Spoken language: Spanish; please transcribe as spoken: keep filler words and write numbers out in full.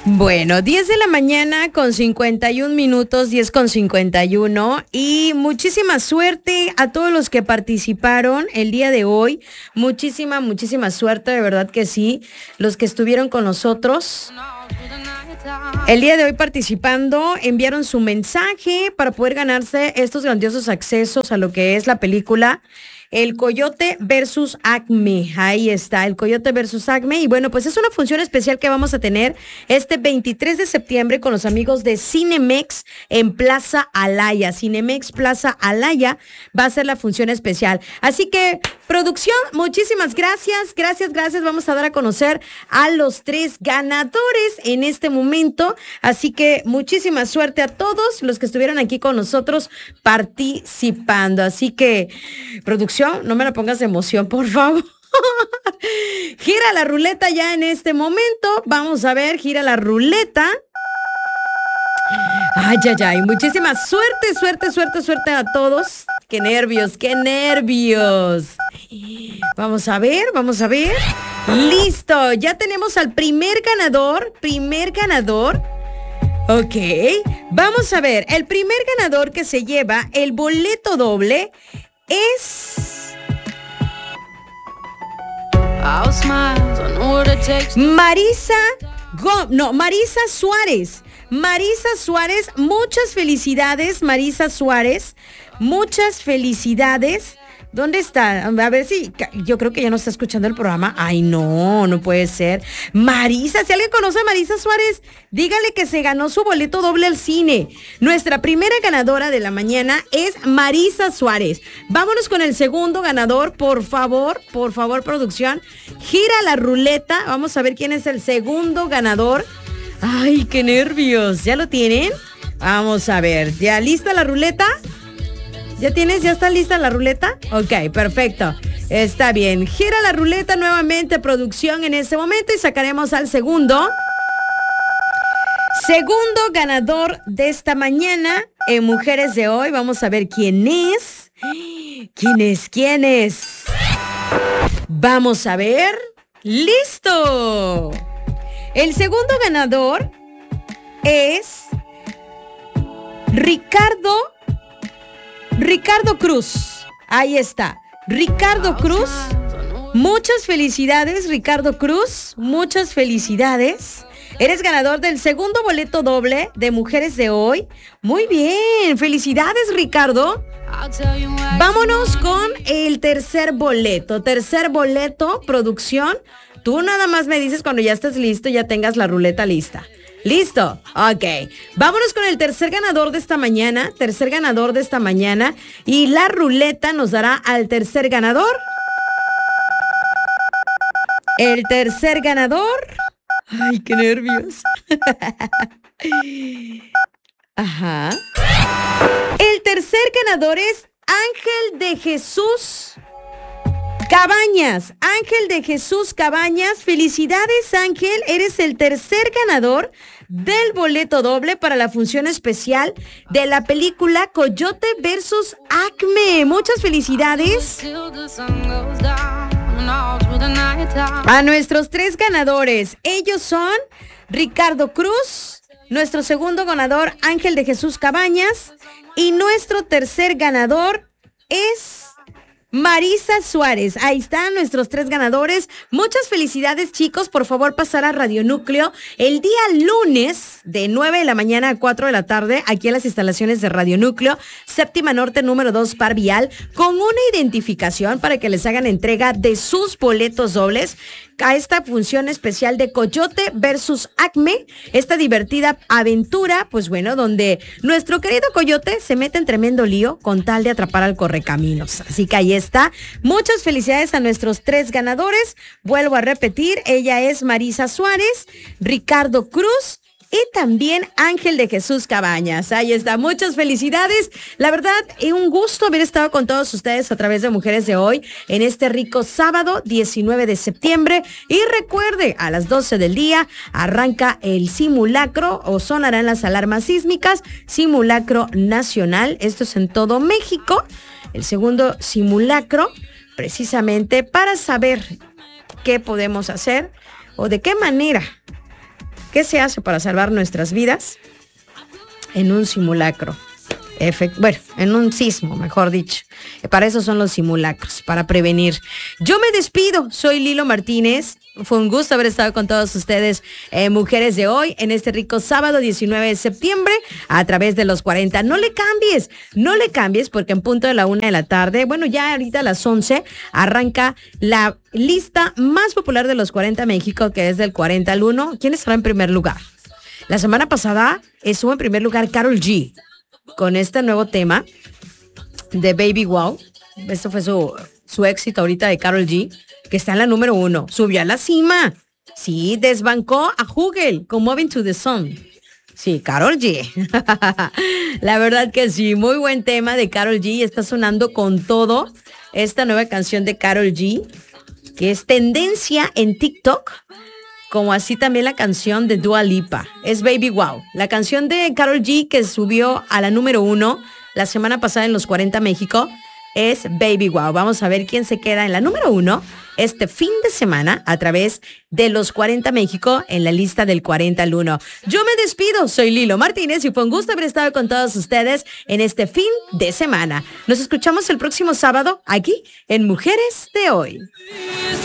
Bueno, diez de la mañana con cincuenta y un minutos, diez con cincuenta y uno, y muchísima suerte a todos los que participaron el día de hoy. Muchísima, muchísima suerte, de verdad que sí. Los que estuvieron con nosotros el día de hoy participando, enviaron su mensaje para poder ganarse estos grandiosos accesos a lo que es la película El Coyote versus Acme. Ahí está, El Coyote versus Acme. Y bueno, pues es una función especial que vamos a tener este veintitrés de septiembre con los amigos de Cinemex en Plaza Alaya. Cinemex Plaza Alaya va a ser la función especial. Así que, producción, muchísimas gracias. Gracias, gracias. Vamos a dar a conocer a los tres ganadores en este momento. Así que muchísima suerte a todos los que estuvieron aquí con nosotros participando. Así que, producción, no me la pongas de emoción, por favor. Gira la ruleta ya en este momento. Vamos a ver, gira la ruleta. Ay, ay, ay. Muchísima suerte, suerte, suerte, suerte a todos. Qué nervios, qué nervios. Vamos a ver, vamos a ver. Listo, ya tenemos al primer ganador. Primer ganador. Ok, vamos a ver. El primer ganador que se lleva el boleto doble es Marisa Go- no, Marisa Suárez. Marisa Suárez, muchas felicidades, Marisa Suárez. Muchas felicidades. ¿Dónde está? A ver si, yo creo que ya no está escuchando el programa. Ay, no, no puede ser. Marisa, si alguien conoce a Marisa Suárez, dígale que se ganó su boleto doble al cine. Nuestra primera ganadora de la mañana es Marisa Suárez. Vámonos con el segundo ganador, por favor, por favor, producción. Gira la ruleta, vamos a ver quién es el segundo ganador. Ay, qué nervios. ¿Ya lo tienen? Vamos a ver, ¿ya lista la ruleta? ¿Ya tienes? ¿Ya está lista la ruleta? Ok, perfecto. Está bien. Gira la ruleta nuevamente, producción, en este momento y sacaremos al segundo. Segundo ganador de esta mañana en Mujeres de Hoy. Vamos a ver quién es. ¿Quién es? ¿Quién es? Vamos a ver. ¡Listo! El segundo ganador es Ricardo Ricardo Cruz. Ahí está. Ricardo Cruz. Muchas felicidades, Ricardo Cruz. Muchas felicidades. Eres ganador del segundo boleto doble de Mujeres de Hoy. Muy bien. Felicidades, Ricardo. Vámonos con el tercer boleto. Tercer boleto, producción. Tú nada más me dices cuando ya estés listo, ya tengas la ruleta lista. ¿Listo? Ok. Vámonos con el tercer ganador de esta mañana. Tercer ganador de esta mañana. Y la ruleta nos dará al tercer ganador. El tercer ganador. Ay, qué nervios. Ajá. El tercer ganador es Ángel de Jesús Cabañas. Ángel de Jesús Cabañas. Felicidades, Ángel. Eres el tercer ganador del boleto doble para la función especial de la película Coyote versus Acme. Muchas felicidades a nuestros tres ganadores. Ellos son Ricardo Cruz, nuestro segundo ganador Ángel de Jesús Cabañas y nuestro tercer ganador es Marisa Suárez. Ahí están nuestros tres ganadores. Muchas felicidades, chicos. Por favor, pasar a Radio Núcleo el día lunes de nueve de la mañana a cuatro de la tarde, aquí en las instalaciones de Radio Núcleo, Séptima Norte, número dos, Par Vial, con una identificación para que les hagan entrega de sus boletos dobles a esta función especial de Coyote versus Acme, esta divertida aventura, pues bueno, donde nuestro querido Coyote se mete en tremendo lío con tal de atrapar al correcaminos. Así que ahí está. Muchas felicidades a nuestros tres ganadores. Vuelvo a repetir, ella es Marisa Suárez, Ricardo Cruz y también Ángel de Jesús Cabañas. Ahí está, muchas felicidades. La verdad, es un gusto haber estado con todos ustedes a través de Mujeres de Hoy en este rico sábado diecinueve de septiembre. Y recuerde, a las doce del día arranca el simulacro o sonarán las alarmas sísmicas, simulacro nacional. Esto es en todo México. El segundo simulacro, precisamente para saber qué podemos hacer o de qué manera ¿Qué se hace para salvar nuestras vidas? En un simulacro. Efect- bueno, en un sismo, mejor dicho. Para eso son los simulacros, para prevenir. Yo me despido, soy Lilo Martínez. Fue un gusto haber estado con todos ustedes, eh, mujeres de hoy, en este rico sábado diecinueve de septiembre, a través de los cuarenta. No le cambies, no le cambies, porque en punto de la una de la tarde, bueno, ya ahorita a las once, arranca la lista más popular de los cuarenta México, que es del cuarenta al uno. ¿Quién estará en primer lugar? La semana pasada estuvo en primer lugar Karol G, con este nuevo tema de Baby Wow. Este fue su, su éxito ahorita de Karol G, que está en la número uno. Subió a la cima. Sí, desbancó a Hugel con Moving to the Sun. Sí, Karol G. La verdad que sí, muy buen tema de Karol G. Está sonando con todo esta nueva canción de Karol G, que es tendencia en TikTok, como así también la canción de Dua Lipa. Es Baby Wow. La canción de Karol G que subió a la número uno la semana pasada en los cuarenta México es Baby Wow. Vamos a ver quién se queda en la número uno este fin de semana a través de los cuarenta México en la lista del cuarenta al uno. Yo me despido, soy Lilo Martínez y fue un gusto haber estado con todos ustedes en este fin de semana. Nos escuchamos el próximo sábado aquí en Mujeres de Hoy.